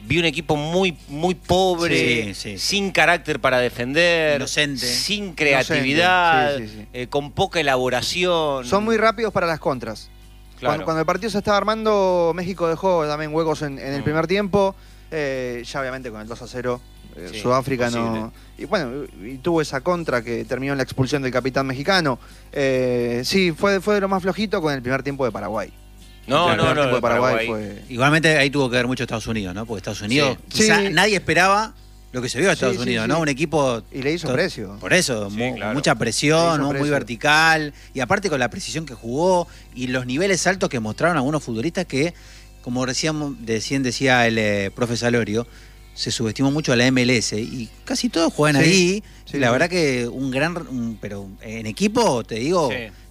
vi un equipo muy pobre, sin carácter para defender, inocente, sin creatividad, sí. Con poca elaboración. Son muy rápidos para las contras. Claro. Cuando el partido se estaba armando, México dejó también huecos en el primer tiempo. Ya obviamente con el 2-0, Sudáfrica no... Y bueno, y tuvo esa contra que terminó en la expulsión del capitán mexicano. Sí, fue de lo más flojito con el primer tiempo de Paraguay. No, de Paraguay fue... Igualmente ahí tuvo que ver mucho Estados Unidos, ¿no? Porque Estados Unidos, quizá nadie esperaba lo que se vio a Estados Unidos, ¿no? Un equipo... Y le hizo precio. Por eso, mucha presión, muy vertical. Y aparte con la precisión que jugó y los niveles altos que mostraron algunos futbolistas que, como recién decía el profe Salorio, se subestimó mucho a la MLS y casi todos juegan ahí. Y la verdad que pero en equipo, te digo,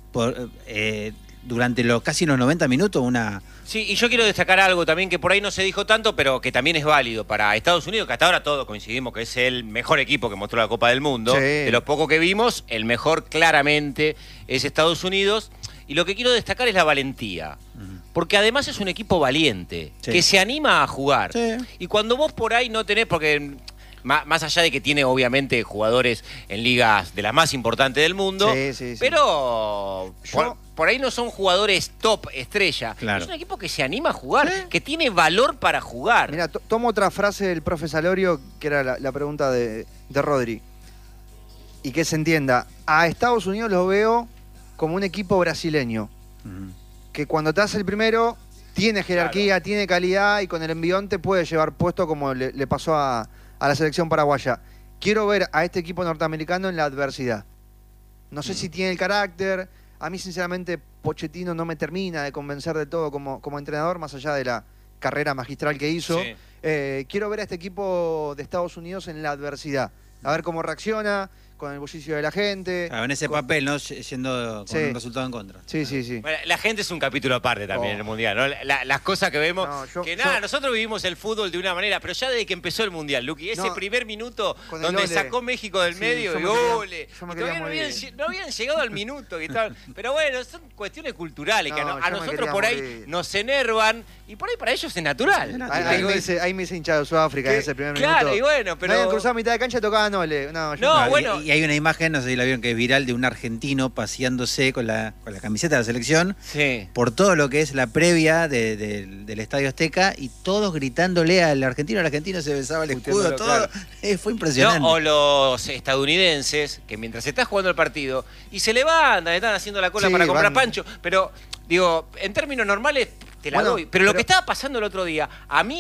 durante casi los 90 minutos Sí, y yo quiero destacar algo también que por ahí no se dijo tanto, pero que también es válido para Estados Unidos, que hasta ahora todos coincidimos que es el mejor equipo que mostró la Copa del Mundo. De lo poco que vimos, el mejor claramente es Estados Unidos. Y lo que quiero destacar es la valentía. Porque además es un equipo valiente, que se anima a jugar. Y cuando vos por ahí no tenés, porque más allá de que tiene obviamente jugadores en ligas de las más importantes del mundo, pero por ahí no son jugadores top, estrella. Es un equipo que se anima a jugar, que tiene valor para jugar. Mira, tomo otra frase del profe Salorio, que era la pregunta de Rodri. Y que se entienda, a Estados Unidos lo veo como un equipo brasileño. Que cuando te hace el primero, tiene jerarquía, tiene calidad y con el envión te puede llevar puesto como le pasó a la selección paraguaya. Quiero ver a este equipo norteamericano en la adversidad. No sé si tiene el carácter. A mí, sinceramente, Pochettino no me termina de convencer de todo como entrenador, más allá de la carrera magistral que hizo. Quiero ver a este equipo de Estados Unidos en la adversidad. A ver cómo reacciona, con el bullicio de la gente. En ese papel, ¿no? Yendo con un resultado en contra. Sí. Bueno, la gente es un capítulo aparte también en el Mundial, ¿no? Las cosas que vemos. Nosotros vivimos el fútbol de una manera, pero ya desde que empezó el Mundial, Luqui, ese primer minuto donde sacó México del medio y ole. Todavía no habían llegado al minuto. Pero bueno, son cuestiones culturales que a nosotros por ahí nos enervan y por ahí para ellos es natural. Ahí me hice hinchado Sudáfrica en ese primer minuto. Claro, y bueno, pero... No habían cruzado a mitad de cancha y tocaban Nole. Bueno... Y hay una imagen, no sé si la vieron, que es viral, de un argentino paseándose con la camiseta de la selección por todo lo que es la previa del Estadio Azteca y todos gritándole al argentino se besaba el escudo, todo. Fue impresionante. O los estadounidenses, que mientras está jugando el partido y se levantan, están haciendo la cola para comprar pancho, pero digo, en términos normales te la doy. Pero lo que estaba pasando el otro día, a mí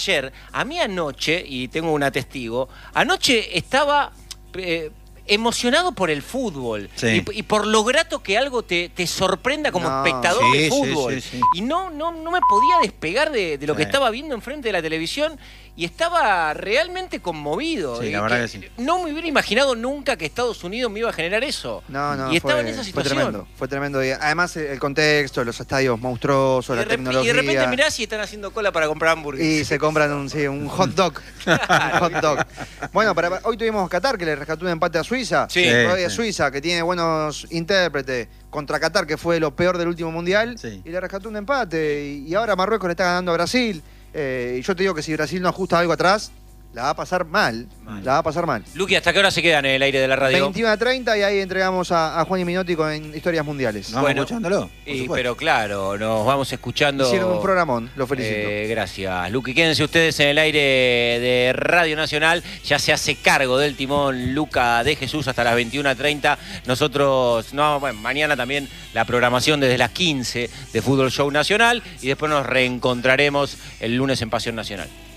anoche, y tengo una testigo, anoche estaba... emocionado por el fútbol y por lo grato que algo te sorprenda como espectador de fútbol. Y no me podía despegar de lo que estaba viendo enfrente de la televisión y estaba realmente conmovido. La verdad que sí. No me hubiera imaginado nunca que Estados Unidos me iba a generar eso. Y estaba en esa situación. Fue tremendo. Además, el contexto, los estadios monstruosos, la tecnología. Y de repente mirás y están haciendo cola para comprar hamburguesas. Y se compran un hot dog. Un hot dog. Bueno, hoy tuvimos Qatar, que le rescató un empate a Suiza. Suiza, que tiene buenos intérpretes, contra Qatar, que fue lo peor del último mundial, y le rescató un empate. Y ahora Marruecos le está ganando a Brasil. Y yo te digo que si Brasil no ajusta algo atrás, la va a pasar mal. La va a pasar mal. Luqui, ¿hasta qué hora se quedan en el aire de la radio? 21:30 y ahí entregamos a Juan y Minotti con Historias Mundiales. Bueno, escuchándolo. Pero claro, nos vamos escuchando. Hicieron un programón, lo felicito. Gracias, Luqui. Quédense ustedes en el aire de Radio Nacional. Ya se hace cargo del timón Luca de Jesús hasta las 21:30. Nosotros, mañana también la programación desde las 15 de Fútbol Show Nacional. Y después nos reencontraremos el lunes en Pasión Nacional.